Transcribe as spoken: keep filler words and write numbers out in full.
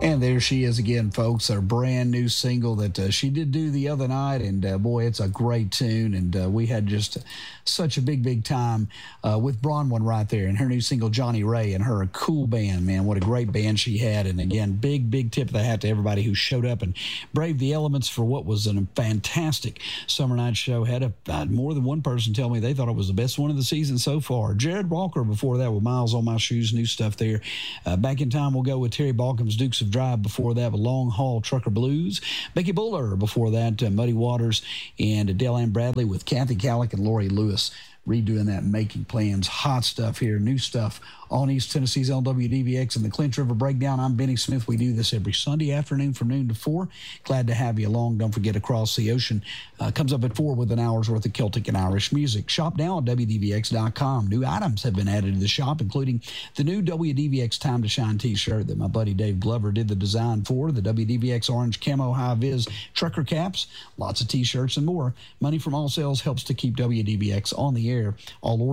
And there she is again, folks, our brand new single that uh, she did do the other night. And uh, boy, it's a great tune. And uh, we had just such a big, big time uh, with Bronwyn right there and her new single, Johnny Ray, and her a cool band, man. What a great band she had. And again, big, big tip of the hat to everybody who showed up and braved the elements for what was a fantastic summer night show. Had a, uh, more than one person tell me they thought it was the best one of the season so far. Jared Walker before that with Miles on My Shoes, new stuff there. Uh, back in time, we'll go with Terry Balcom's Dukes of Drive before that with Long Haul Trucker Blues. Becky Buller before that, uh, Muddy Waters, and Adele Ann Bradley with Kathy Kallick and Lori Lewis redoing that Making Plans. Hot stuff here, new stuff on East Tennessee's L W D V X and the Clinch River Breakdown. I'm Benny Smith. We do this every Sunday afternoon from noon to four. Glad to have you along. Don't forget Across the Ocean uh, comes up at four with an hour's worth of Celtic and Irish music. Shop now at W D V X dot com. New items have been added to the shop, including the new W D V X Time to Shine t-shirt that my buddy Dave Glover did the design for, the W D V X Orange Camo High Vis trucker caps, lots of t-shirts and more. Money from all sales helps to keep W D V X on the air. All